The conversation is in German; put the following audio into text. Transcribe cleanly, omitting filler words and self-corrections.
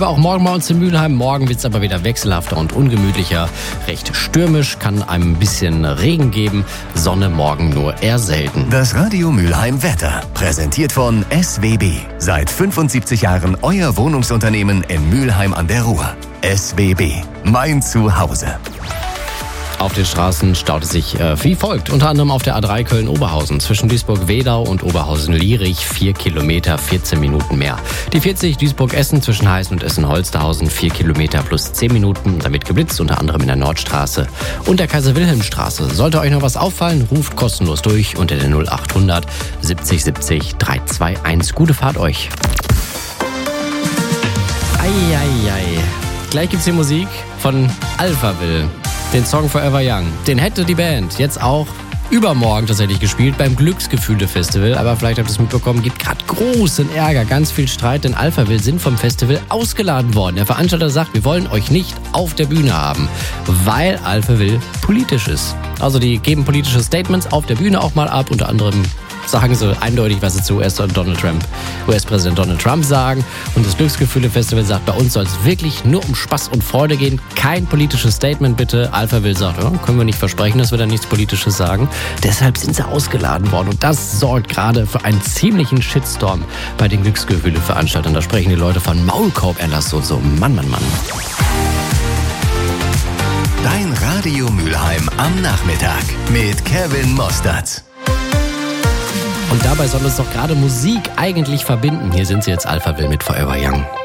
wir auch morgen bei uns in Mülheim. Morgen wird es aber wieder wechselhafter und ungemütlicher. Recht stürmisch, kann einem ein bisschen Regen geben. Sonne morgen nur eher selten. Das Radio Mülheim Wetter. Präsentiert von SWB. Seit 75 Jahren euer Wohnungsunternehmen in Mülheim an der Ruhr. SWB. Mein Zuhause. Auf den Straßen staut es sich wie folgt. Unter anderem auf der A3 Köln-Oberhausen zwischen Duisburg-Wedau und Oberhausen-Lierich 4 Kilometer, 14 Minuten mehr. Die 40 Duisburg-Essen zwischen Heißen und Essen-Holsterhausen 4 Kilometer plus 10 Minuten. Damit geblitzt, unter anderem in der Nordstraße und der Kaiser-Wilhelm-Straße. Sollte euch noch was auffallen, ruft kostenlos durch unter der 0800 70 70 321. Gute Fahrt euch. Eieiei. Gleich gibt's hier Musik von Alphaville. Den Song Forever Young. Den hätte die Band jetzt auch übermorgen tatsächlich gespielt beim Glücksgefühle-Festival. Aber vielleicht habt ihr es mitbekommen, gibt gerade großen Ärger, ganz viel Streit, denn Alphaville sind vom Festival ausgeladen worden. Der Veranstalter sagt, wir wollen euch nicht auf der Bühne haben, weil Alphaville politisch ist. Also die geben politische Statements auf der Bühne auch mal ab, unter anderem sagen sie eindeutig, was sie zu US-Präsident Donald Trump sagen. Und das Glücksgefühle-Festival sagt, bei uns soll es wirklich nur um Spaß und Freude gehen. Kein politisches Statement bitte. Alphaville sagt, ja, können wir nicht versprechen, dass wir da nichts Politisches sagen. Deshalb sind sie ausgeladen worden. Und das sorgt gerade für einen ziemlichen Shitstorm bei den Glücksgefühle-Veranstaltern. Da sprechen die Leute von Maulkorb-Erlass und so. Mann, Mann, Mann. Dein Radio Mülheim am Nachmittag mit Kevin Mostert. Und dabei soll uns doch gerade Musik eigentlich verbinden. Hier sind sie jetzt, Alphaville mit Forever Young.